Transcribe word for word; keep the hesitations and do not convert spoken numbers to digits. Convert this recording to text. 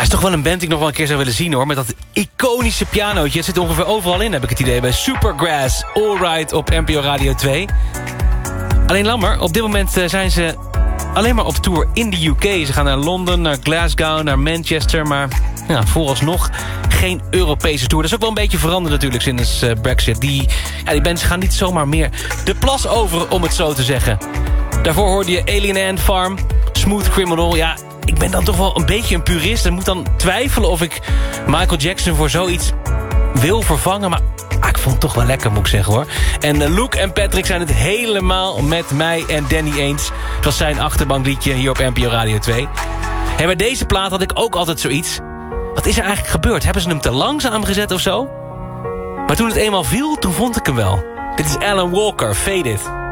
is toch wel een band die ik nog wel een keer zou willen zien, hoor. Met dat iconische pianootje. Het zit ongeveer overal in, heb ik het idee. Bij Supergrass, Allright op N P O Radio twee. Alleen lammer, op dit moment zijn ze alleen maar op tour in de U K. Ze gaan naar Londen, naar Glasgow, naar Manchester. Maar ja, vooralsnog geen Europese tour. Dat is ook wel een beetje veranderd natuurlijk sinds uh, Brexit. Die, ja, die bands gaan niet zomaar meer de plas over, om het zo te zeggen. Daarvoor hoorde je Alien Ant Farm, Smooth Criminal. Ja, ik ben dan toch wel een beetje een purist. En moet dan twijfelen of ik Michael Jackson voor zoiets wil vervangen. Maar ah, ik vond het toch wel lekker, moet ik zeggen, hoor. En uh, Luke en Patrick zijn het helemaal met mij en Danny eens. Het was zijn achterbankliedje hier op N P O Radio twee. En bij deze plaat had ik ook altijd zoiets. Wat is er eigenlijk gebeurd? Hebben ze hem te langzaam gezet of zo? Maar toen het eenmaal viel, toen vond ik hem wel. Dit is Alan Walker, Faded.